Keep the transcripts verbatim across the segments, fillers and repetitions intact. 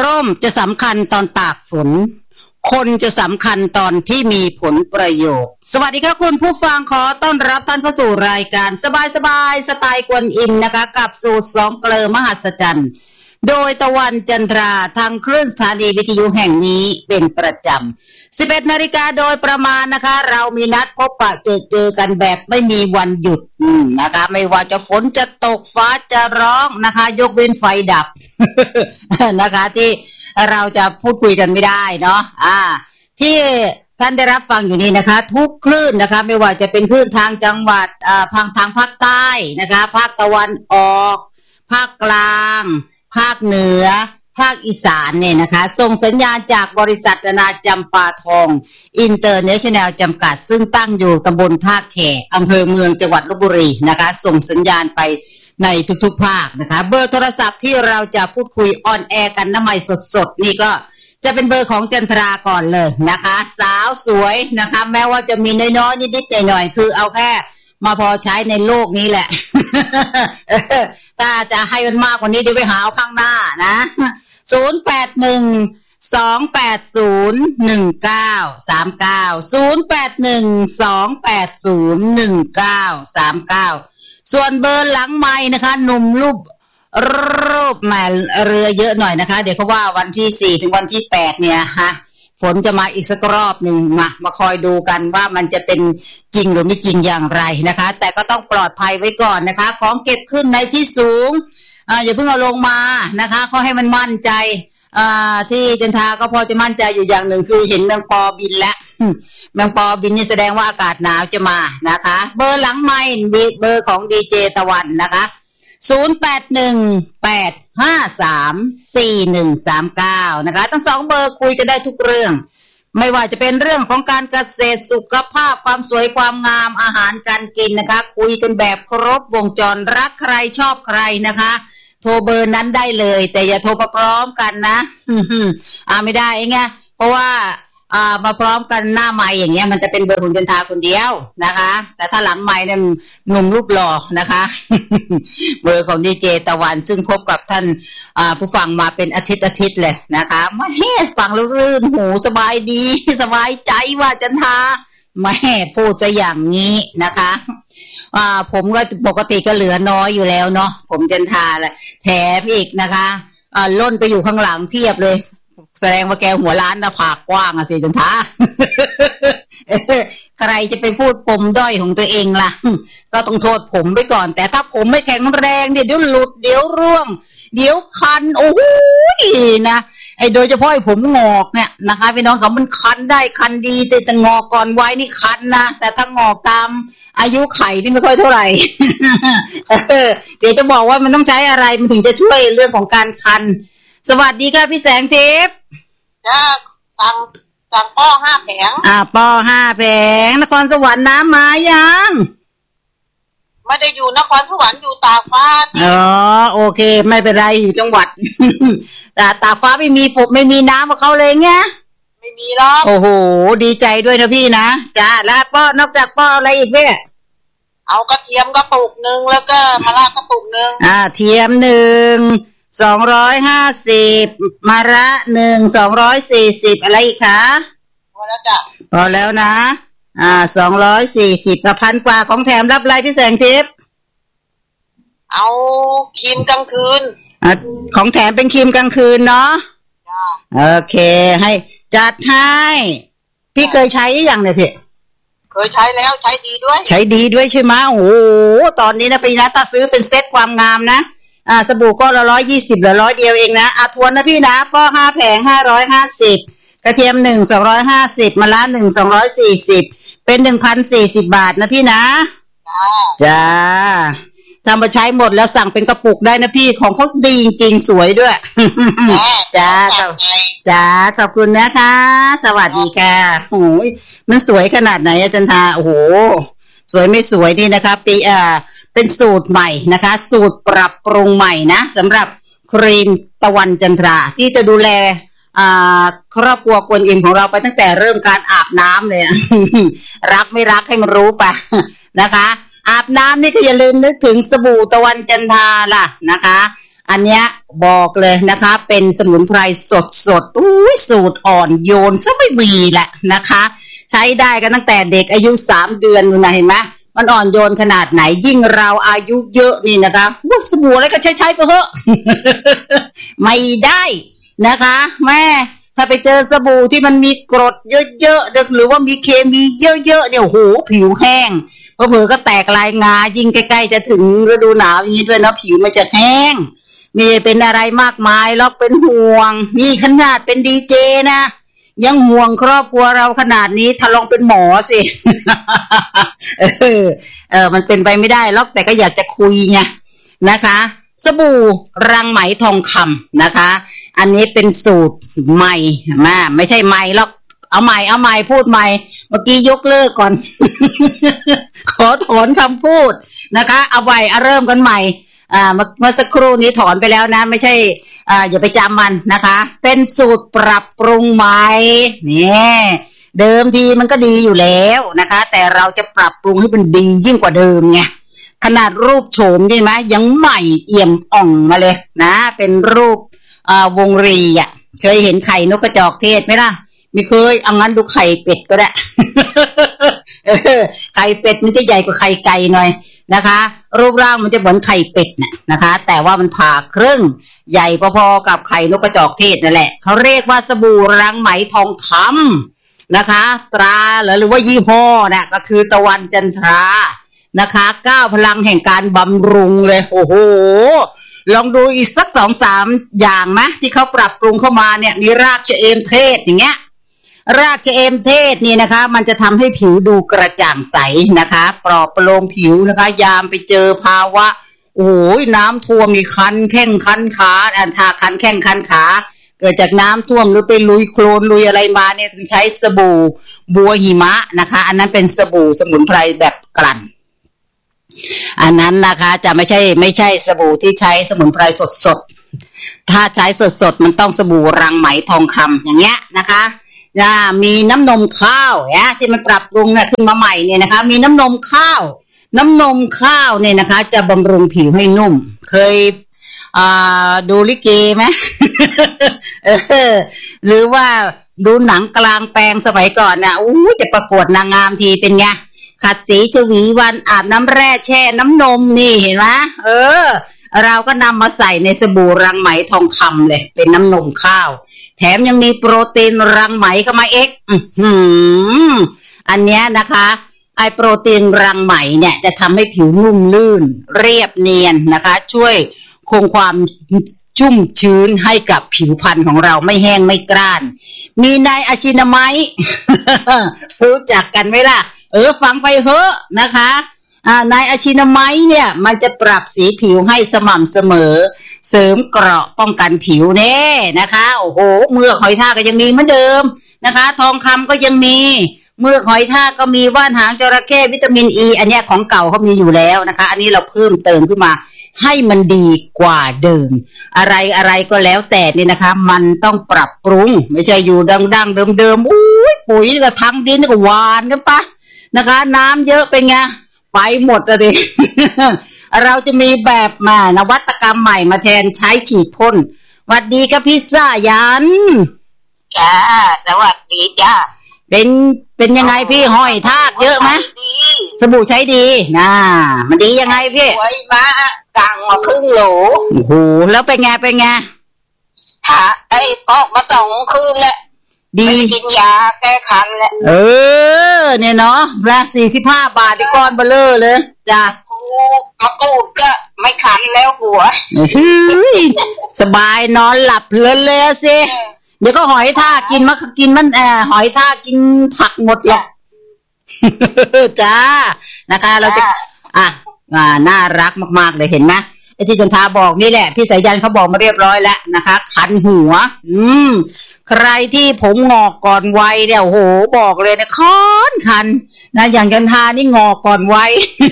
ร่มจะสำคัญตอนตากฝนคนจะสำคัญตอนที่มีผลประโยชน์สวัสดีค่ะคุณผู้ฟังขอต้อนรับท่านเข้าสู่รายการสบายๆสไตล์กวนอิมนะคะกับสูตรสองเกลอมหัศจรรย์โดยตะวันจันทราทางคลื่นสถานีวิทยุแห่งนี้เป็นประจำ สิบเอ็ดนาฬิกาโดยประมาณนะคะเรามีนัดพบปะเจอเจอกันแบบไม่มีวันหยุดนะคะไม่ว่าจะฝนจะตกฟ้าจะร้องนะคะยกเว้นไฟดับ นะคะที่เราจะพูดคุยกันไม่ได้เนาะอ่าที่ท่านได้รับฟังอยู่นี้นะคะทุกคลื่นนะคะไม่ว่าจะเป็นคลื่นทางจังหวัดอ่าทางทางภาคใต้นะคะภาคตะวันออกภาคกลางภาคเหนือภาคอีสานเนี่ยนะคะส่งสัญญาณจากบริษัทนาจำปาทองอินเตอร์เนชั่นแนลจำกัดซึ่งตั้งอยู่ตำบลท่าแขกอำเภอเมืองจังหวัดลพบุรีนะคะส่งสัญญาณไปในทุกๆภาคนะคะเบอร์โทรศัพท์ที่เราจะพูดคุยออนแอร์กันน้ำใหม่สดๆนี่ก็จะเป็นเบอร์ของจันทราก่อนเลยนะคะสาวสวยนะคะแม้ว่าจะมีน้อยๆนิดๆหน่อยๆคือเอาแค่มาพอใช้ในโลกนี้แหละ ถ้าจะให้มันมากกว่านี้เดี๋ยวไปหาเอาข้างหน้านะศูนย์ แปด หนึ่ง สอง แปด ศูนย์ หนึ่ง เก้า สาม เก้า ศูนย์ แปด หนึ่ง สอง แปด ศูนย์ หนึ่ง เก้า สาม เก้าส่วนเบอร์หลังไมค์นะคะหนุ่มรูปรูปแม่เรือเยอะหน่อยนะคะเดี๋ยวเขาว่าวันที่สี่ถึงวันที่แปดเนี่ยฮะฝนจะมาอีกสักรอบนึงมามาคอยดูกันว่ามันจะเป็นจริงหรือไม่จริงอย่างไรนะคะแต่ก็ต้องปลอดภัยไว้ก่อนนะคะของเก็บขึ้นในที่สูงอ่าอย่าเพิ่งเอาลงมานะคะขอให้มันมั่นใจอ่าที่จันทาก็พอจะมั่นใจอยู่อย่างหนึ่งคือเห็นแมงปอบินแล้วแมงปอบินนี่แสดงว่าอากาศหนาวจะมานะคะเบอร์หลังไมค์เบอร์ของดีเจตะวันนะคะศูนย์ แปด หนึ่ง แปด ห้า สาม สี่ หนึ่ง สาม เก้านะคะทั้งสองเบอร์คุยกันได้ทุกเรื่องไม่ว่าจะเป็นเรื่องของการเกษตรสุขภาพความสวยความงามอาหารการกินนะคะคุยกันแบบครบวงจรรักใครชอบใครนะคะโทรเบอร์นั้นได้เลยแต่อย่าโทรมาพร้อมกันนะอ่าไม่ได้ไงเพราะว่าอ่ามาพร้อมกันหน้าไมค์อย่างเงี้ยมันจะเป็นเบอร์ของจันทาคนเดียวนะคะแต่ถ้าหลังไมค์เนี่ยหนุ่มรูปหล่อนะคะเบอร์ของดีเจตะวันซึ่งพบกับท่านอ่าผู้ฟังมาเป็นอาทิตย์อาทิตย์เลยนะคะมาเฮ้ฟังแล้วรื่นหูสบายดีสบายใจว่าจันทามาแห่พูดซะอย่างนี้นะคะอ่าผมก็ปกติก็เหลือน้อยอยู่แล้วเนาะผมจันทาแหละแถมอีกนะคะอ่าล่นไปอยู่ข้างหลังเพียบเลยแสดงว่าแกหัวล้านหน้าผากกว้างอะสิจันทา ใครจะไปพูดปมด้อยของตัวเองล่ะก็ต้องโทษผมไปก่อนแต่ถ้าผมไม่แข็งแรงเดี๋ยวหลุดเดี๋ยวร่วงเดี๋ยวคันโอ้ยนะไอ้โดยเฉพาะไอ้ผมงอกเนี่ยนะคะพี่น้องเขามันคันได้คันดีแต่แต่งอกก่อนไว้นี่คันนะแต่ถ้างอกตามอายุไขนี่ไม่ค่อยเท่าไหร่ เดี๋ยวจะบอกว่ามันต้องใช้อะไรมันถึงจะช่วยเรื่องของการคันสวัสดีค่ะพี่แสงทิพย์จ้าสั่งสั่งป้อห้าแผงอ่าป้อห้าแผงนครสวรรค์น้ำมายังไม่ได้อยู่นครสวรรค์อยู่ตากฟ้าอ๋อโอเคไม่เป็นไรอยู่จังหวัด แต่ตากฟ้าไม่มีฝนไม่มีน้ำกับเขาเลยไงไม่มีหรอกโอ้โหดีใจด้วยนะพี่นะจ้าแล้วป้อนอกจากป้ออะไรอีกเนี่ยเอากระเทียมกระปุกนึงแล้วก็มะระกระปุกนึงอ่าเทียมหนึ่งสองร้อยห้าสิบมะระหนึ่งสองร้อยสี่สิบอะไรอีกคะพอแล้วจ้ะพอแล้วนะอ่าสองร้อยสี่สิบกับพันกว่าของแถมรับอะไรที่แสงทิพย์เอาครีมกลางคืนอ่าของแถมเป็นครีมกลางคืนเนาะจ้าโอเคให้จัดให้พี่เคยใช้ยังเนี่ยพี่เคยใช้แล้วใช้ดีด้วยใช้ดีด้วยใช่ไหมโอ้โหตอนนี้นะพี่นะถ้าซื้อเป็นเซ็ตความงามนะอ่าสบู่ก็ละร้อยยี่สิบหรือร้อยเดียวเองนะอ่ะทวนนะพี่นะป้อห้าแผงห้าร้อยห้าสิบกระเทียมหนึ่งสองร้อยห้าสิบมะระหนึ่งสองร้อยสี่สิบเป็นหนึ่งพันสี่สิบบาทนะพี่นะจ้าจ้าทำมาใช้หมดแล้วสั่งเป็นกระปุกได้นะพี่ของเขาดีจริงๆสวยด้วยจ้าจ้าขอบคุณนะคะสวัสดีค่ะโอ้ยมันสวยขนาดไหนอาจารย์ทาโอ้โหสวยไม่สวยนี่นะคะปีอ่าเป็นสูตรใหม่นะคะสูตรปรับปรุงใหม่นะสำหรับครีมตะวันจันทราที่จะดูแลอ่าครอบครัวกวนอิมของเราไปตั้งแต่เริ่มการอาบน้ำเลย รักไม่รักให้มันรู้ไป นะคะอาบน้ำนี่ก็อย่าลืมนึกถึงสบู่ตะวันจันทราล่ะนะคะอันเนี้ยบอกเลยนะคะเป็นสมุนไพรสดสดอุ้ยสูตรอ่อนโยนซะไม่มีแหละนะคะใช้ได้กันตั้งแต่เด็กอายุสามเดือนนู่นนะเห็นไหมมันอ่อนโยนขนาดไหนยิ่งเราอายุเยอะนี่นะคะวุ้ยสบู่อะไรก็ใช้ใช้ไปเถอะ ไม่ได้นะคะแม่ถ้าไปเจอสบู่ที่มันมีกรดเยอะๆหรือว่ามีเคมีเยอะๆเนี่ยโหผิวแห้งเผลอๆก็แตกลายงายิ่งใกล้ๆจะถึงฤดูหนาวอย่างนี้ด้วยเนาะผิวมันจะแห้งไม่เป็นอะไรมากมายหรอกเป็นห่วงนี่ขนาดเป็นดีเจนะยังห่วงครอบครัวเราขนาดนี้ถ้าลองเป็นหมอสิ เออเออมันเป็นไปไม่ได้หรอกแต่ก็อยากจะคุยไงนะคะสบู่รังไหมทองคำนะคะอันนี้เป็นสูตรใหม่มาไม่ใช่ใหม่หรอกเอาใหม่เอาใหม่พูดใหม่เมื่อกี้ยกเลิกก่อน ขอถอนคำพูดนะคะเอาใหม่เอาเริ่มกันใหม่อ่าเมื่อสักครู่นี้ถอนไปแล้วนะไม่ใช่อ่าอย่าไปจำมันนะคะเป็นสูตรปรับปรุงใหม่เนี่ยเดิมทีมันก็ดีอยู่แล้วนะคะแต่เราจะปรับปรุงให้มันดียิ่งกว่าเดิมไงขนาดรูปโฉมใช่ไหมยังใหม่เอี่ยมอ่องมาเลยนะเป็นรูปอ่าวงรีอ่ะเคยเห็นไข่นกกระจอกเทศไหมล่ะไม่เคยเอางั้นดูไข่เป็ดก็ได้ ไข่เป็ดมันจะใหญ่กว่าไข่ไก่หน่อยนะคะรูปร่างมันจะเหมือนไข่เป็ดน่ะนะคะแต่ว่ามันผ่าครึ่งใหญ่พอๆกับไข่นกกระจอกเทศนั่นแหละเขาเรียกว่าสบู่รังไหมทองคำนะคะตราหรือว่ายี่ห้อน่ะก็คือตะวันจันทรานะคะเก้าพลังแห่งการบำรุงเลยโอ้โหลองดูอีกสักสองสามอย่างนะที่เขาปรับปรุงเข้ามาเนี่ยมีรากชะเอมเทศอย่างเงี้ยรากชะเอมเทศนี่นะคะมันจะทำให้ผิวดูกระจ่างใสนะคะปลอบประโลมผิวนะคะยามไปเจอภาวะโอ้ยน้ำท่วมมีคันแข้งคันขาอันทาคันแข้งคันขาเกิดจากน้ำท่วมหรือไปลุยโคลนลุยอะไรมาเนี่ยถึงใช้สบู่บัวหิมะนะคะอันนั้นเป็นสบู่สมุนไพรแบบกลั่นอันนั้นนะคะจะไม่ใช่ไม่ใช่สบู่ที่ใช้สมุนไพรสดๆถ้าใช้สดๆมันต้องสบู่รังไหมทองคำอย่างเงี้ยนะคะมีน้ำนมข้าวเนี่ยที่มันปรับปรุงเนี่ยขึ้นมาใหม่เนี่ยนะคะมีน้ำนมข้าวน้ำนมข้าวเนี่ยนะคะจะบำรุงผิวให้นุ่มเคยอ่าดูลิเกไหม หรือว่าดูหนังกลางแปลงสมัยก่อนนะอู้จะประกวดนางงามทีเป็นไงขัดสีชวีวันอาบน้ำแร่แช่น้ำนมนี่เห็นไหมเออเราก็นำมาใส่ในสบู่รังไหมทองคำเลยเป็นน้ำนมข้าวแถมยังมีโปรตีนรังไหมเข้ามาเอ็กอืมอันเนี้ยนะคะไอโปรตีนรังไหมเนี่ยจะทำให้ผิวนุ่มลื่นเรียบเนียนนะคะช่วยคงความชุ่มชื้นให้กับผิวพรรณของเราไม่แห้งไม่กร้านมีไนอะชินาไมด์ รู้จักกันไหมล่ะเออฟังไปเถอะนะคะอ่าไนอะชินาไมด์เนี่ยมันจะปรับสีผิวให้สม่ำเสมอเสริมเกราะป้องกันผิวแน่นะคะโอ้โหเมือกหอยทากก็ยังมีเหมือนเดิมนะคะทองคำก็ยังมีเมือกหอยทากก็มีว่านหางจระเข้วิตามินอีอันนี้ของเก่าเขามีอยู่แล้วนะคะอันนี้เราเพิ่มเติมขึ้นมาให้มันดีกว่าเดิมอะไรอะไรก็แล้วแต่นี่นะคะมันต้องปรับปรุงไม่ใช่อยู่ดังๆเดิมๆอุ้ยปุ๋ยก็ทั้งดินก็หวานกันปะนะคะน้ำเยอะเป็นไงไปหมดเลย เราจะมีแบบมานวัตกรรมใหม่มาแทนใช้ฉีดพ่นสวัสดีครับพิซซ่ายันจ้าสวัสดีจ้าเป็นเป็นยังไงพี่ห้อยทากเยอะไหมสบู่ใช้ดีน่ามันดียังไงพี่ไว้มากังมาครึ่งโหลโอ้โหแล้วเป็นไงเป็นไงหาไอ้กอกมาสองคืนแล้วดีกินยาแก้คันแล้วเออเนี่ยเนาะละสี่สิบห้าบาทที่ก้อนเบลอเลยจ้ะมะกรูดก็ไม่คันแล้วหัวสบายนอนหลับเพลินเลยสิเดี๋ยวก็หอยทากกินมะกินมันแอบหอยทากกินผักหมดหรอกจ้านะคะเราจะอ่ะอ่าน่ารักมากๆเลยเห็นไหมไอ้ที่จันทาบอกนี่แหละพี่สายยันเขาบอกมาเรียบร้อยแล้วนะคะคันหัวอืมใครที่ผมงอกก่อนวัยเนี่ยโอ้โหบอกเลยนะคันคันนะอย่างจันทานี่งอกก่อนวัย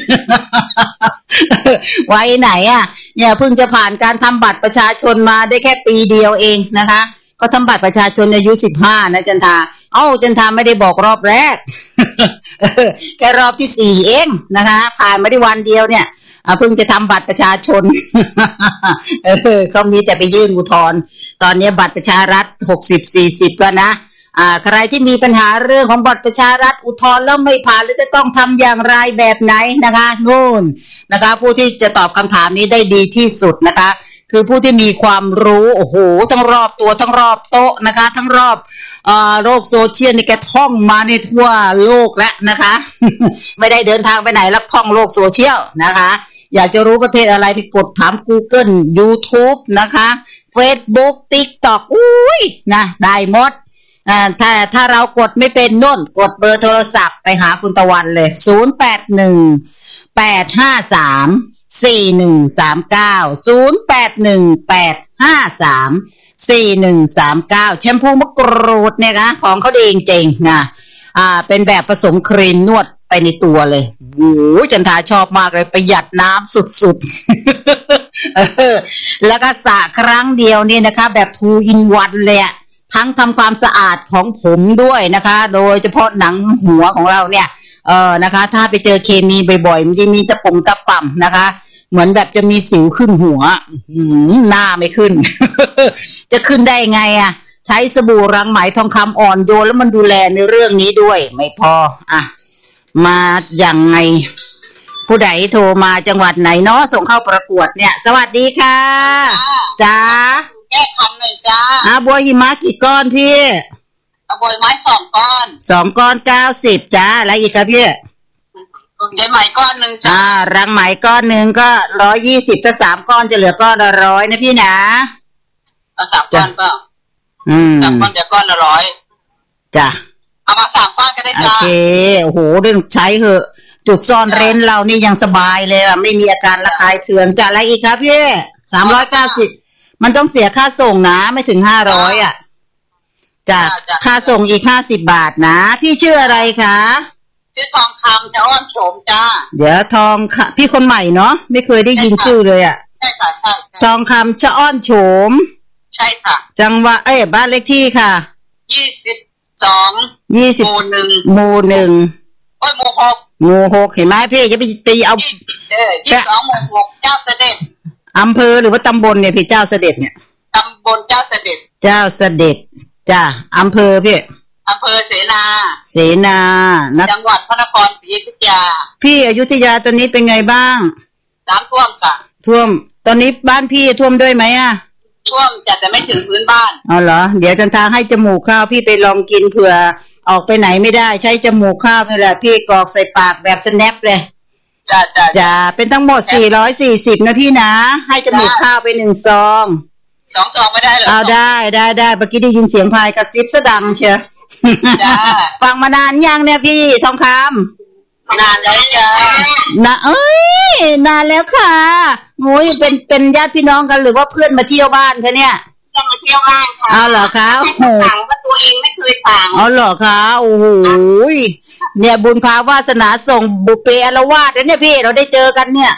วัยไหนอ่ะเนี่ยเพิ่งจะผ่านการทำบัตรประชาชนมาได้แค่ปีเดียวเองนะคะก็ทำบัตรประชาชนอายุสิบห้านะจันทาเอ้าจันทาไม่ได้บอกรอบแรก แค่รอบที่สี่เองนะคะผ่านมาได้วันเดียวเนี่ยอ่าเพิ่งจะทำบัตรประชาชน เออเขามีแต่ไปยื่นอุทธรณ์ตอนนี้บัตรประชารัฐหกสิบ สี่สิบก็นะอ่าใครที่มีปัญหาเรื่องของบัตรประชารัฐอุทธรณ์แล้วไม่ผ่านแล้วจะต้องทำอย่างไรแบบไหนนะคะนู่นนะคะผู้ที่จะตอบคำถามนี้ได้ดีที่สุดนะคะคือผู้ที่มีความรู้โอ้โหทั้งรอบตัวทั้งรอบโต๊ะนะคะทั้งรอบอ่าโลกโซเชียลนี่แกท่องมาในทั่วโลกแล้วนะคะ ไม่ได้เดินทางไปไหนแล้วท่องโลกโซเชียลนะคะอยากจะรู้ประเทศอะไรไปกดถาม Google YouTube นะคะ Facebook TikTok อุ้ยนะได้หมดอ่าถ้าถ้าเรากดไม่เป็นนู่นกดเบอร์โทรศัพท์ไปหาคุณตะวันเลยศูนย์ แปด หนึ่ง แปด ห้า สาม สี่ หนึ่ง สาม เก้า ศูนย์ แปด หนึ่ง แปด ห้า สาม สี่ หนึ่ง สาม เก้าแชมพูมะกรูดเนี่ยนะของเขาดีจริงๆนะอ่าเป็นแบบผสมครีมนวดไปในตัวเลยโอ้จันทาชอบมากเลยประหยัดน้ำสุดๆ แล้วก็สระครั้งเดียวนี่นะคะแบบ two in one เลยอะทั้งทำความสะอาดของผมด้วยนะคะโดยเฉพาะหนังหัวของเราเนี่ยเออนะคะถ้าไปเจอเคมีบ่อยๆมันจะมีตะปุ่มตะป่ำนะคะเหมือนแบบจะมีสิวขึ้นหัวหน้าไม่ขึ้น จะขึ้นได้ไงอ่ะใช้สบู่รังไหมทองคำอ่อนโยนแล้วมันดูแลในเรื่องนี้ด้วยไม่พออ่ะมาอย่างไงผู้ใดโทรมาจังหวัดไหนเนาะส่งเข้าประกวดเนี่ยสวัสดีค่ะจ้าแก้คำเลยจ้าอ่ะบัวหิมะกี่ก้อนพี่เอาบัวไม้สองก้อนสองก้อนเก้าสิบจ้าอะไรอีกครับพี่ยายไหมก้อนหนึ่งจ้าอ่ารังไหมก้อนหนึ่งก็ร้อยยี่สิบถ้าสามก้อนจะเหลือก้อนละร้อยนะพี่นะเอาสามก้อนเปล่าอืมสามก้อนเดี๋ยวก้อนละร้อยจ้ะเอามาสามก้อนก็ได้จ้าโอเคโอ้โหเรื่องใช้เหอะจุดซ่อนเร้นเรานี่ยังสบายเลยอ่ะไม่มีอาการระคายเคืองจะอะไรอีกครับพี่สามร้อยเก้าสิบมันต้องเสียค่าส่งนะไม่ถึงห้าร้อยอ่ะจ้ะค่าส่งอีกห้าสิบบาทนะพี่ชื่ออะไรคะชื่อทองคำจะอ้อนโฉมจ้าเดี๋ยวทองค่ะพี่คนใหม่เนาะไม่เคยได้ยินชื่อเลยอ่ะใช่ค่ะใช่ทองคำชะอ้อนโฉมใช่ค่ะจังหวัดเอ้ยบ้านเลขที่ค่ะยี่สิบสองยี่สิบหมู่หนึ่งหมู่หนึ่งโอ้ยหมู่หกหมู่หกเห็นไหมพี่จะไปตีเอาเออยี่สิบสองหมู่หกเจ้าเสด็จอำเภอหรือว่าตำบลเนี่ยพี่เจ้าเสด็จเนี่ยตำบลเจ้าเสด็จเจ้าเสด็จจ้าอำเภอพี่อำเภอเสนาเสนานะจังหวัดพระนครศรีอยุธยาพี่อยุธยาตอนนี้เป็นไงบ้างน้ำท่วมค่ะท่วมตอนนี้บ้านพี่ท่วมด้วยไหมอ่ะท่วมจัดแต่ไม่ถึงพื้นบ้านอ๋อเหรอเดี๋ยวจันทางให้จมูกข้าวพี่ไปลองกินเผื่อออกไปไหนไม่ได้ใช้จมูกข้าวนี่แหละพี่กรอกใส่ปากแบบสแนปเลยจ้าจ้าจ้าเป็นทั้งหมดสี่ร้อยสี่สิบนะพี่นะให้จมูกข้าวไปหนึ่งซองสองซองไม่ได้เหรอเอาได้ได้ได้เมื่อกี้ได้ยินเสียงพายกระซิบซะดังเชียวฟังมานานยังเนี่ยพี่ทองคำนานแล้วจ้านะเอ้ยนานแล้วค่ะโอ้ยเป็นเป็นญาติพี่น้องกันหรือว่าเพื่อนมาเที่ยวบ้านคะเนี่ยจะมาเที่ยวบ้านค่ะเอาเหรอคะโอ้โหต่างว่าตัวเองไม่เคยต่างเอาเหรอคะโอ้โหเนี่ยบุญภาวาสนาส่งบุพเพอรวาสเนี่ยพี่เราได้เจอกันเนี่ย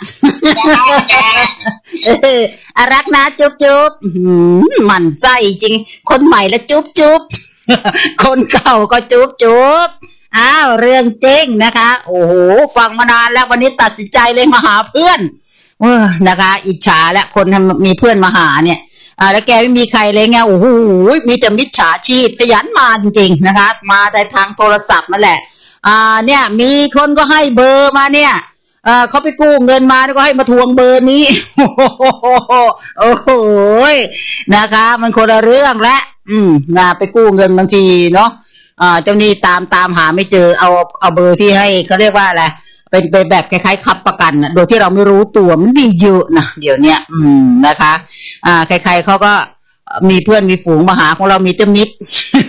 เอออารักนะจุ๊บจุ๊บหมั่นไส้จริงคนใหม่ละจุ๊บจุ๊บคนเก่าก็จุ๊บจุ๊บอ้าวเรื่องจริงนะคะโอ้โหฟังมานานแล้ววันนี้ตัดสินใจเลยมาหาเพื่อนเออนะคะอิจฉาและคนมีเพื่อนมาหาเนี่ยอ่าแล้วแกไม่มีใครเลยไงโอ้โหมีแต่มิจฉาชีพขยันมาจริงๆนะคะมาในทางโทรศัพท์นั่นแหละอ่าเนี่ยมีคนก็ให้เบอร์มาเนี่ยเออเขาไปกู้เงินมาแล้วก็ให้มาทวงเบอร์นี้โอ้โหนะคะมันคนละเรื่องละอืมนะไปกู้เงินบางทีเนาะอ่าเจ้านี่ตามตามหาไม่เจอเอาเอาเบอร์ที่ให้เขาเรียกว่าอะไรเป็นไปแบบคล้ายๆค้ำประกันนะโดยที่เราไม่รู้ตัวมันมีเยอะนะเดี๋ยวเนี้ยอืมนะคะอ่าใครๆเขาก็มีเพื่อนมีฝูงมาหาของเรามีแต่มิตร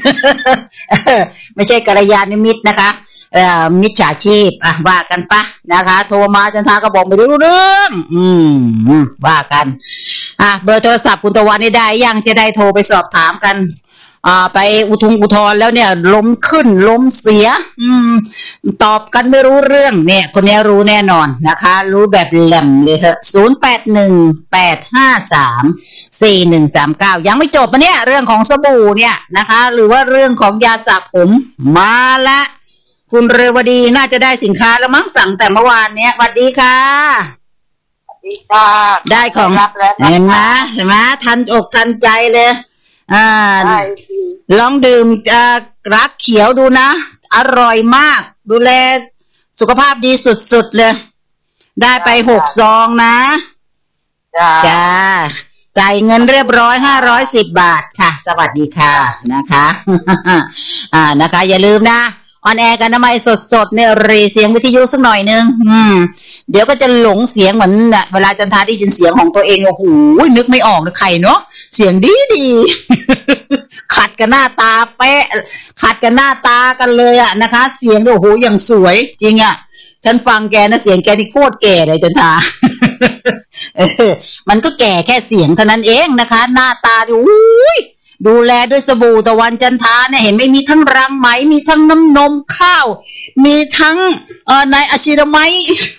ไม่ใช่กัลยาณมิตรนะคะเอ่อมิจฉาชีพอ่ะว่ากันปะนะคะโทรมาจันทาก็บอกไม่รู้เรื่องอืมว่ากันอ่ะเบอร์โทรศัพท์คุณตะวันนี่ได้ยังจะได้โทรไปสอบถามกันอ่าไปอุทุงอุทรแล้วเนี่ยล้มขึ้นล้มเสียอืมตอบกันไม่รู้เรื่องเนี่ยคนนี้รู้แน่นอนนะคะรู้แบบแหลมเลยเถอะศูนย์ แปด หนึ่ง แปด ห้า สาม สี่ หนึ่ง สาม เก้ายังไม่จบนะเนี่ยเรื่องของสบู่เนี่ยนะคะหรือว่าเรื่องของยาสระผมมาละคุณเรวดีน่าจะได้สินค้าแล้วมั้งสั่งแต่เมื่อวานเนี้ยสวัสดีค่ะดีค่ะได้ของเห็นไหมเห็นไหมทันอกทันใจเลยอ่าลองดื่มรักเขียวดูนะอร่อยมากดูแลสุขภาพดีสุดๆเลยได้ไปหกซองนะจ้าจ่ายเงินเรียบร้อยห้าร้อยสิบบาทค่ะสวัสดีค่ะนะคะอ่านะคะอย่าลืมนะออนแอร์กันทำไมสดๆเนี่ยเรเสียงวิทยุสักหน่อยนึงอืมเดี๋ยวก็จะหลงเสียงเหมือนน่ะเวลาจันทาได้ยินเสียงของตัวเองโอ้โหนึกไม่ออกเลยใครเนาะเสียงดีดีขัดกับหน้าตาเป๊ะขัดกับหน้าตากันเลยอะนะคะเสียงโอ้โหอย่างสวยจริงอะฉันฟังแกนะเสียงแกนี่โคตรแก่เลยจันทาเออมันก็แก่แค่เสียงเท่านั้นเองนะคะหน้าตาดูอุ้ยดูแลด้วยสบู่ตะวันจันทาเนี่ยเห็นไม่มีทั้งรังไหมมีทั้งน้ำนมข้าวมีทั้งเอ่อนายอาชิรไม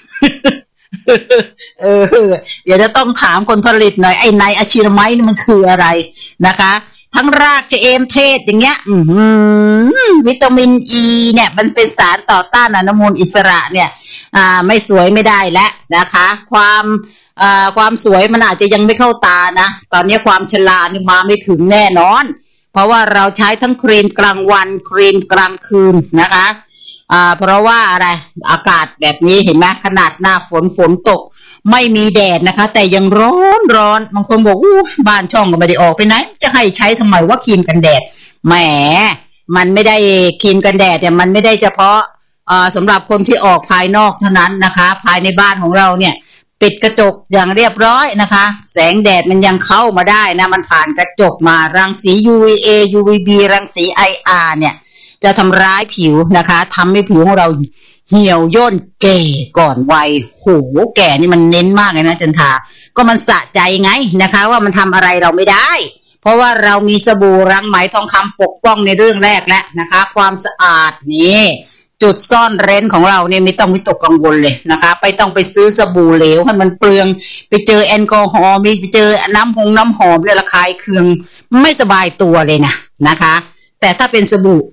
เออเดี๋ยวจะต้องถามคนผลิตหน่อยไอ้นายอาชิรไมนี่มันคืออะไรนะคะทั้งรากชะเอมเทศอย่างเงี้ยอืมวิตามินอีเนี่ยมันเป็นสารต่อต้านอนุมูลอิสระเนี่ยอ่าไม่สวยไม่ได้แล้วนะคะความอ่าความสวยมันอาจจะยังไม่เข้าตานะตอนนี้ความชรานี่มาไม่ถึงแน่นอนเพราะว่าเราใช้ทั้งครีมกลางวันครีมกลางคืนนะคะอ่าเพราะว่าอะไรอากาศแบบนี้เห็นไหมขนาดหน้าฝนฝนตกไม่มีแดดนะคะแต่ยังร้อนร้อนบางคนบอกอู้บ้านช่องก็ไม่ได้ออกไปไหนจะให้ใช้ทำไมว่าครีมกันแดดแหมมันไม่ได้ครีมกันแดดเนี่ยมันไม่ได้เฉพาะอ่าสำหรับคนที่ออกภายนอกเท่านั้นนะคะภายในบ้านของเราเนี่ยปิดกระจกอย่างเรียบร้อยนะคะแสงแดดมันยังเข้ามาได้นะมันผ่านกระจกมารังสี ยู วี เอ ยู วี บี รังสี ไอ อาร์ เนี่ยจะทำร้ายผิวนะคะทำให้ผิวของเราเหี่ยวย่นแก่ก่อนวัยโหแก่นี่มันเน้นมากเลยนะจันทาก็มันสะใจไงนะคะว่ามันทำอะไรเราไม่ได้เพราะว่าเรามีสบู่รังไหมทองคำปกป้องในเรื่องแรกแล้วนะคะความสะอาดนี่จุดซ่อนเร้นของเราเนี่ยไม่ต้องวิตกกังวลเลยนะคะไปต้องไปซื้อสบู่เหลวให้มันเปลืองไปเจอแอลกอฮอล์มีไปเจอน้ำหงน้ำหอมเลยระคายเคืองไม่สบายตัวเลยนะนะคะแต่ถ้าเป็นสบู่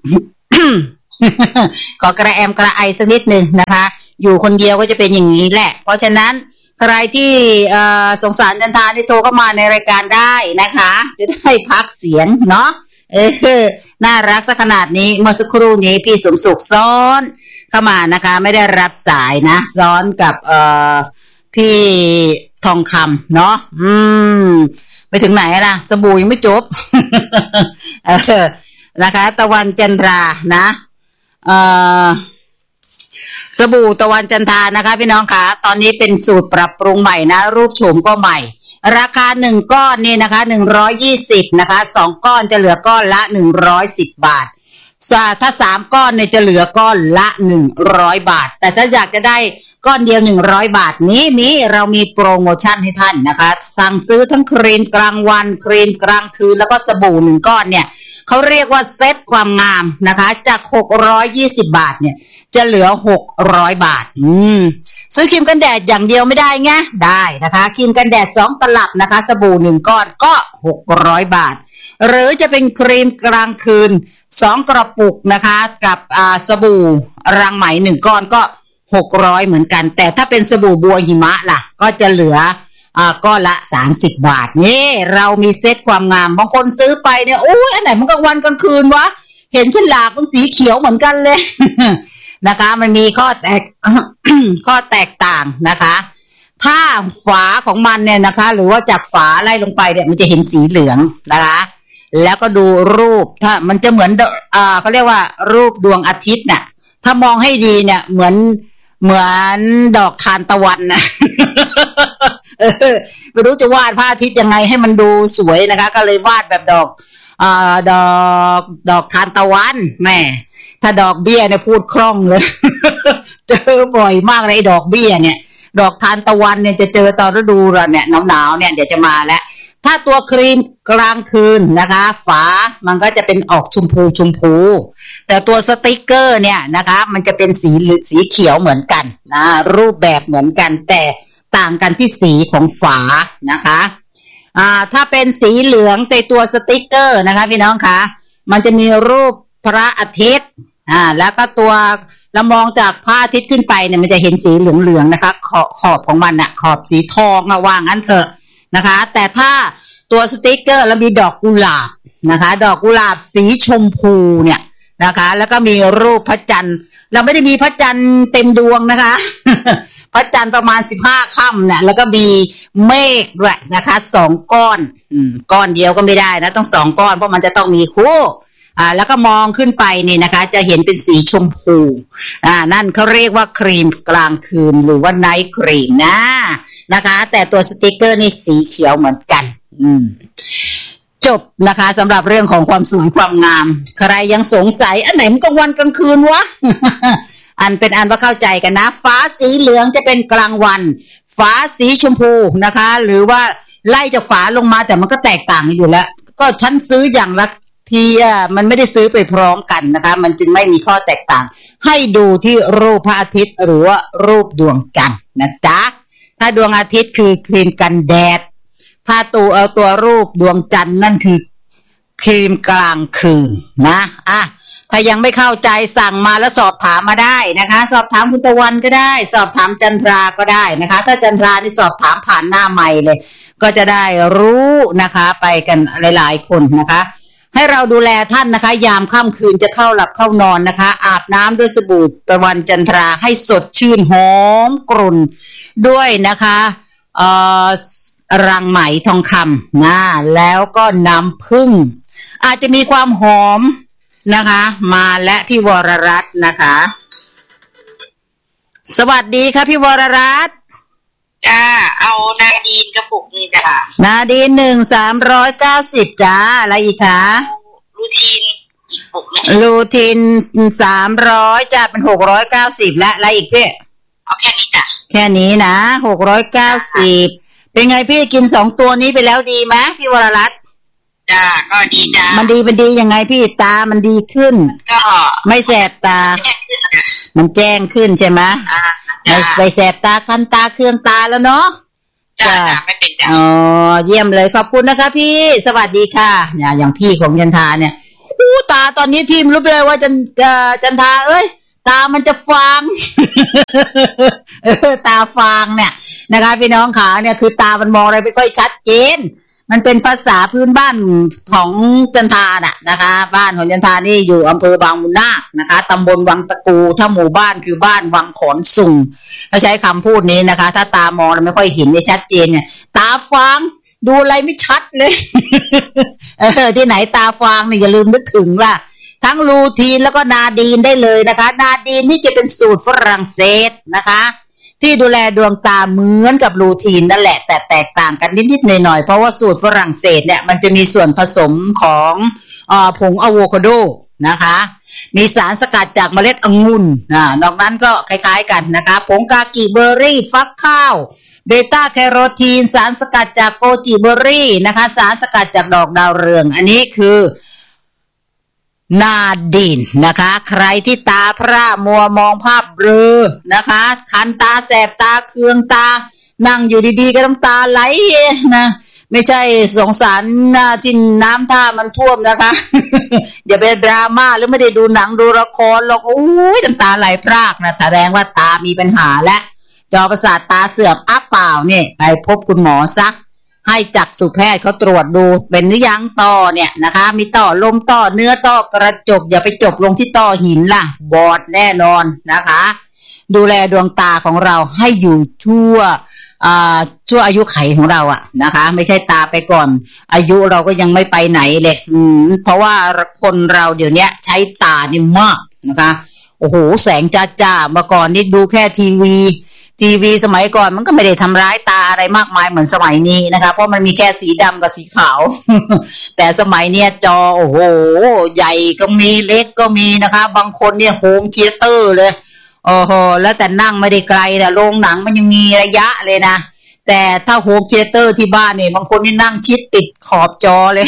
ก็กระแอมกระไอสักนิดนึงนะคะอยู่คนเดียวก็จะเป็นอย่างนี้แหละเพราะฉะนั้นใครที่สงสารจันทาที่โทรเข้ามาในรายการได้นะคะจะได้พักเสียงเนาะเออน่ารักสักขนาดนี้เมื่อสักครู่นี้พี่สมสุขซ้อนเข้ามานะคะไม่ได้รับสายนะซ้อนกับเอ่อพี่ทองคำเนาะอืมไปถึงไหนล่ะสบู่ยังไม่จบ เออนะคะตะวันจันทรานะเอ่อสบู่ตะวันจันทรานะคะพี่น้องคะตอนนี้เป็นสูตรปรับปรุงใหม่นะรูปโฉมก็ใหม่ราคาหนึ่งก้อนนี่นะคะหนึ่งร้อยยี่สิบนะคะสองก้อนจะเหลือก้อนละหนึ่งร้อยสิบบาทถ้าสามก้อนเนี่ยจะเหลือก้อนละหนึ่งร้อยบาทแต่ถ้าอยากจะได้ก้อนเดียวหนึ่งร้อยบาทนี้นี้เรามีโปรโมชั่นให้ท่านนะคะสั่งซื้อทั้งครีมกลางวันครีมกลางคืนแล้วก็สบู่หนึ่งก้อนเนี่ยเขาเรียกว่าเซตความงามนะคะจากหกร้อยยี่สิบบาทเนี่ยจะเหลือหกร้อยบาทอืมซื้อครีมกันแดดอย่างเดียวไม่ได้ไงได้นะคะครีมกันแดดสองตลับนะคะสบู่หนึ่งก้อนก็หกร้อยบาทหรือจะเป็นครีมกลางคืนสองกระปุกนะคะกับอ่าสบู่รังไหมหนึ่งก้อนก็หกร้อยเหมือนกันแต่ถ้าเป็นสบู่บัวหิมะล่ะก็จะเหลืออ่าก้อนละสามสิบบาทนี่เรามีเซตความงามบางคนซื้อไปเนี่ยโอ้ยอันไหนมันกลางวันกลางคืนวะเห็นฉลากมันสีเขียวเหมือนกันเลย นะคะมันมีข้อแตก ข้อแตกต่างนะคะถ้าฝาของมันเนี่ยนะคะหรือว่าจากฝาไล่ลงไปเนี่ยมันจะเห็นสีเหลืองนะคะแล้วก็ดูรูปถ้ามันจะเหมือนอ่าเขาเรียกว่ารูปดวงอาทิตย์น่ะถ้ามองให้ดีเนี่ยเหมือนเหมือนดอกทานตะวันนะ ไม่รู้จะวาดพระอาทิตย์ยังไงให้มันดูสวยนะคะก็เลยวาดแบบดอกอ่าดอกดอกทานตะวันแม่ถ้าดอกเบี้ยเนี่ยพูดคล่องเลย เจอบ่อยมากเลยดอกเบี้ยเนี่ยดอกทานตะวันเนี่ยจะเจอตอนฤดูเนี่ยหนาวๆเนี่ยเดี๋ยวจะมาแล้วถ้าตัวครีมกลางคืนนะคะฝามันก็จะเป็นออกชมพูชมพูแต่ตัวสติกเกอร์เนี่ยนะคะมันจะเป็นสีสีเขียวเหมือนกันนะรูปแบบเหมือนกันแต่ต่างกันที่สีของฝานะคะอ่าถ้าเป็นสีเหลืองในตัวสติกเกอร์นะคะพี่น้องคะมันจะมีรูปพระอาทิตย์อ่าแล้วก็ตัวเรามองจากพระอาทิตย์ขึ้นไปเนี่ยมันจะเห็นสีเหลืองๆนะคะขอบขอบของมันอะขอบสีทองอะว่างั้นเถอะนะคะแต่ถ้าตัวสติ๊กเกอร์แล้วมีดอกกุหลาบนะคะดอกกุหลาบสีชมพูเนี่ยนะคะแล้วก็มีรูปพระจันทร์เราไม่ได้มีพระจันทร์เต็มดวงนะคะ พระจันทร์ประมาณสิบห้าค่ำเนี่ยแล้วก็มีเมฆด้วยนะคะสองก้อนอืมก้อนเดียวก็ไม่ได้นะต้องสองก้อนเพราะมันจะต้องมีคู่อ่าแล้วก็มองขึ้นไปนี่นะคะจะเห็นเป็นสีชมพูอ่านั่นเขาเรียกว่าครีมกลางคืนหรือว่าไนท์ครีมนะนะคะแต่ตัวสติกเกอร์นี่สีเขียวเหมือนกันอืมจบนะคะสำหรับเรื่องของความสวยความงามใครยังสงสัยอันไหนมันกลางวันกลางคืนวะ อันเป็นอันว่าเข้าใจกันนะฟ้าสีเหลืองจะเป็นกลางวันฟ้าสีชมพูนะคะหรือว่าไล่จากฝาลงมาแต่มันก็แตกต่างอยู่แล้วก็ฉันซื้ออย่างละทีอ่ะมันไม่ได้ซื้อไปพร้อมกันนะคะมันจึงไม่มีข้อแตกต่างให้ดูที่รูปพระอาทิตย์หรือว่ารูปดวงจันทร์นะจ๊ะถ้าดวงอาทิตย์คือครีมกันแดดถ้าตัวเอาตัวรูปดวงจันทร์นั่นคือครีมกลางคืนนะอ่ะถ้ายังไม่เข้าใจสั่งมาแล้วสอบถามมาได้นะคะสอบถามคุณตะวันก็ได้สอบถามจันทราก็ได้นะคะถ้าจันทราที่สอบถามผ่านหน้าไมค์เลยก็จะได้รู้นะคะไปกันหลายๆคนนะคะให้เราดูแลท่านนะคะยามค่ำคืนจะเข้าหลับเข้านอนนะคะอาบน้ำด้วยสบู่ตะวันจันทราให้สดชื่นหอมกรุ่นด้วยนะคะเอ่อรังไหมทองคำนะแล้วก็น้ำผึ้งอาจจะมีความหอมนะคะมาและพี่วรรัตน์นะคะสวัสดีค่ะพี่วรรัตน์จ้าเอานาดีนกระปุกนี่จ้านาดีนหนึ่งสามร้อยเก้าสิบจ้าอะไรอีกคะรูทีนอีกปุกนะรูทีนสามร้อยจ้าเป็นหกร้อยเก้าสิบและอะไรอีกพี่เอาแค่นี้จ้ะแค่นี้นะหกร้อยเก้าสิบเป็นไงพี่กินสองตัวนี้ไปแล้วดีไหมพี่วรรัตน์จ้าก็ดีจ้ามันดีมันดียังไงพี่ตามันดีขึ้นก็ไม่แสบตามันแจ้งขึ้นใช่ไหมไม่ไปแสบตาคันตาเครื่องตาแล้วเนาะจ้าไม่เป็นจ้าอ๋อเยี่ยมเลยขอบคุณนะคะพี่สวัสดีค่ะเนี่ยอย่างพี่ของจันทาเนี่ยอู้ตาตอนนี้พี่ไม่รู้เลยว่าจันจันทาเอ้ยตามันจะฟางเออตาฟางเนี่ยนะคะพี่น้องขาเนี่ยคือตามันมองอะไรไม่ค่อยชัดเจนมันเป็นภาษาพื้นบ้านของจันทาน่ะนะคะบ้านของจันทานี่อยู่อำเภอบางมุนนาคนะคะตำบลวังตะกูถ้าหมู่บ้านคือบ้านวังขอนสุงเขาใช้คำพูดนี้นะคะถ้าตามองไม่ค่อยเห็นไม่ชัดเจนเนี่ยตาฟางดูอะไรไม่ชัดเลยเออที่ไหนตาฟางนี่อย่าลืมนึกถึงล่ะทั้งลูทีนแล้วก็นาดีนได้เลยนะคะนาดีนนี่จะเป็นสูตรฝรั่งเศสนะคะที่ดูแลดวงตาเหมือนกับลูทีนนั่นแหละแต่แตกต่างกันนิดๆหน่อยๆเพราะว่าสูตรฝรั่งเศสเนี่ยมันจะมีส่วนผสมของอ่าผงอะโวคาโดนะคะมีสารสกัดจากเมล็ดองุ่นอ่านอกนั้นก็คล้ายๆกันนะคะผงกากิเบอร์รี่ฟักข้าวเบต้าแคโรทีนสารสกัดจากโกจิเบอร์รี่นะคะสารสกัดจากดอกดาวเรืองอันนี้คือนาดีนนะคะใครที่ตาพร่ามัวมองภาพเบลอนะคะคันตาแสบตาเคืองตานั่งอยู่ดีๆก็น้ำตาไหลนะไม่ใช่สงสารที่น้ำท่ามันท่วมนะคะ อย่าไปดราม่าหรือไม่ได้ดูหนังดูละครหรอกโอ้ยน้ำตาไหลพรากนะแสดงว่าตามีปัญหาและจอประสาทตาเสื่อมอักเปล่าเนี่ยไปพบคุณหมอซักให้จักษุแพทย์เขาตรวจดูเป็นหรือยังต่อเนี่ยนะคะมีต่อลมต่อเนื้อต่อกระจกอย่าไปจบลงที่ต่อหินล่ะบอดแน่นอนนะคะดูแลดวงตาของเราให้อยู่ชั่วอ่าชั่วอายุไขของเราอะนะคะไม่ใช่ตาไปก่อนอายุเราก็ยังไม่ไปไหนเลยอืมเพราะว่าคนเราเดี๋ยวนี้ใช้ตานี่มากนะคะโอ้โหแสงจ้าๆเมื่อก่อนนี่ดูแค่ทีวีทีวีสมัยก่อนมันก็ไม่ได้ทำร้ายตาอะไรมากมายเหมือนสมัยนี้นะคะเพราะมันมีแค่สีดำกับสีขาว แต่สมัยเนี้ยจอโอ้โหใหญ่ก็มีเล็กก็มีนะคะบางคนเนี่ยโฮมเธียเตอร์เลยโอ้โหแล้วแต่นั่งไม่ได้ไกลนะโรงหนังมันยังมีระยะเลยนะแต่ถ้าโฮมเธียเตอร์ที่บ้านเนี่ยบางคนนี่นั่งชิดติดขอบจอเลย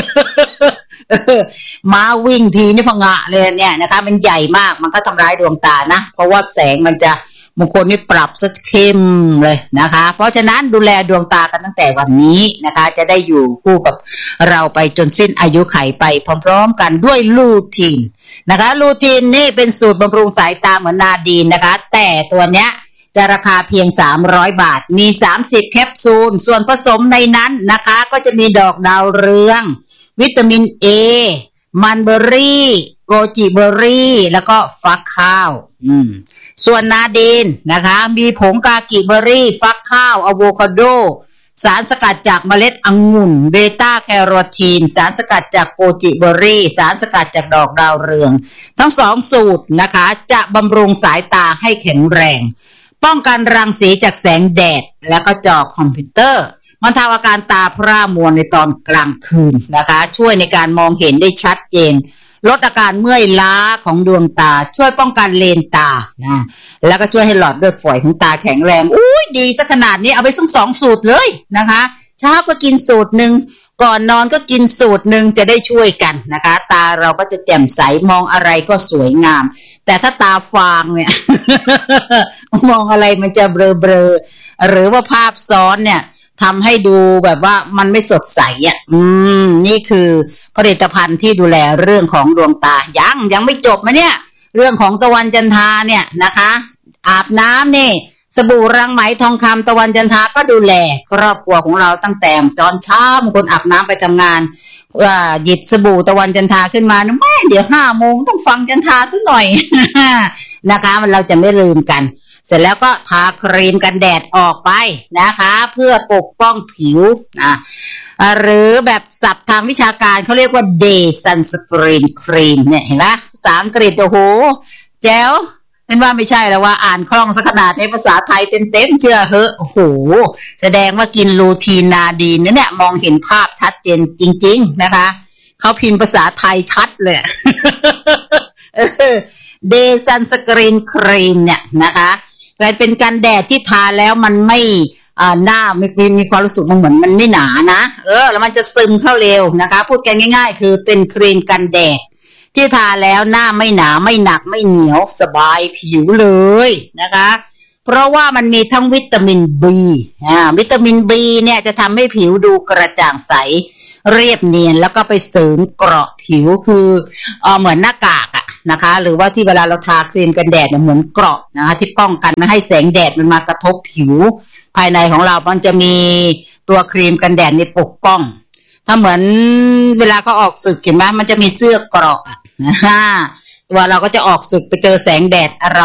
ม้าวิ่งทีนี่พงะเลยเนี่ยนะคะมันใหญ่มากมันก็ทำร้ายดวงตานะเพราะว่าแสงมันจะบางคนนี่ปรับซะเข้มเลยนะคะเพราะฉะนั้นดูแลดวงตากันตั้งแต่วันนี้นะคะจะได้อยู่คู่กับเราไปจนสิ้นอายุไขไปพร้อมๆกันด้วยลูทีนนะคะลูทีนนี่เป็นสูตรบำรุงสายตาเหมือนนาดีนนะคะแต่ตัวเนี้ยจะราคาเพียงสามร้อยบาทมีสามสิบแคปซูลส่วนผสมในนั้นนะคะก็จะมีดอกดาวเรืองวิตามิน A มันเบอร์รี่โกจิเบอร์รี่แล้วก็ฟักข้าวอืมส่วนนาดีนนะคะมีผงกากิเบอร์รี่ฟักข้าวอะโวคาโดสารสกัดจากเมล็ดองุ่นเบต้าแคโรทีนสารสกัดจากโกจิเบอร์รี่สารสกัดจากดอกดาวเรืองทั้งสองสูตรนะคะจะบำรุงสายตาให้แข็งแรงป้องกันรังสีจากแสงแดดและก็จอคอมพิวเตอร์บรรเทาอาการตาพร่ามัวในตอนกลางคืนนะคะช่วยในการมองเห็นได้ชัดเจนลดอาการเมื่อยล้าของดวงตาช่วยป้องกันเลนตานะแล้วก็ช่วยให้หลอดเลือดฝอยของตาแข็งแรงอุ้ยดีซะขนาดนี้เอาไปทั้งสองสูตรเลยนะคะเช้าก็กินสูตรหนึ่งก่อนนอนก็กินสูตรหนึ่งจะได้ช่วยกันนะคะตาเราก็จะแจ่มใสมองอะไรก็สวยงามแต่ถ้าตาฟางเนี่ย มองอะไรมันจะเบลอๆหรือว่าภาพซ้อนเนี่ยทำให้ดูแบบว่ามันไม่สดใสอ่ะอืมนี่คือผลิตภัณฑ์ที่ดูแลเรื่องของดวงตายังยังไม่จบมาเนี่ยเรื่องของตะวันจันทราเนี่ยนะคะอาบน้ำนี่สบู่รังไหมทองคำตะวันจันทราก็ดูแลครอบครัวของเราตั้งแต่ตอนเช้าบางคนอาบน้ำไปทำงานหยิบสบู่ตะวันจันทราขึ้นมาแม่เดี๋ยวห้าโมงต้องฟังจันทราสักหน่อย นะคะเราจะไม่ลืมกันเสร็จแล้วก็ทาครีมกันแดดออกไปนะคะเพื่อปกป้องผิวอ่ะหรือแบบศัพท์ทางวิชาการเขาเรียกว่า Day Sunscreen Cream เนี่ยเห็นไหมภาษาอังกฤษโอ้โหแจ๋วนั่นว่าไม่ใช่แล้วว่าอ่านคล่องสักขนาดในภาษาไทยเต็มๆเชื่อเหอะโอ้โหแสดงว่ากินลูทีนนาดีนเนี่ยมองเห็นภาพชัดเจนจริงๆนะคะเขาพิมพ์ภาษาไทยชัดเลย Day Sunscreen Cream เนี่ยนะคะกลายเป็นกันแดดที่ทาแล้วมันไม่อ่าหน้ามีมีความรู้สึกมันเหมือนมันไม่หนานะเออแล้วมันจะซึมเข้าเร็วนะคะพูดกันง่ายๆคือเป็นครีมกันแดดที่ทาแล้วหน้าไม่หนาไม่หนักไม่เหนียวสบายผิวเลยนะคะเพราะว่ามันมีทั้งวิตามิน B อ่าวิตามิน B เนี่ยจะทำให้ผิวดูกระจ่างใสเรียบเนียนแล้วก็ไปเสริมเกราะผิวคือเออเหมือนหน้ากากอะนะคะหรือว่าที่เวลาเราทาครีมกันแดดเนี่ยเหมือนเกราะนะคะที่ป้องกันไม่ให้แสงแดดมันมากระทบผิวภายในของเรามันจะมีตัวครีมกันแดดนี่ปกป้องถ้าเหมือนเวลาเขาออกศึกเห็นไหมมันจะมีเสื้อเกราะนะฮะตัวเราก็จะออกศึกไปเจอแสงแดด